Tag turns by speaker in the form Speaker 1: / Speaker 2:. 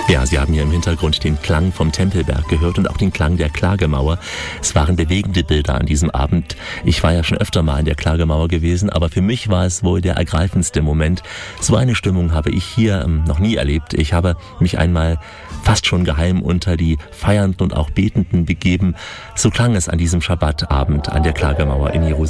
Speaker 1: Ja, Sie haben hier im Hintergrund den Klang vom Tempelberg gehört und auch den Klang der Klagemauer. Es waren bewegende Bilder an diesem Abend. Ich war ja schon öfter mal in der Klagemauer gewesen, aber für mich war es wohl der ergreifendste Moment. So eine Stimmung habe ich hier noch nie erlebt. Ich habe mich einmal fast schon geheim unter die Feiernden und auch Betenden begeben. So klang es an diesem Schabbatabend an der Klagemauer in Jerusalem.